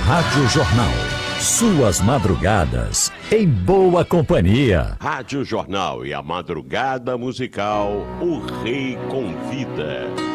Rádio Jornal. Suas madrugadas em boa companhia. Rádio Jornal e a madrugada musical, o Rei Convida.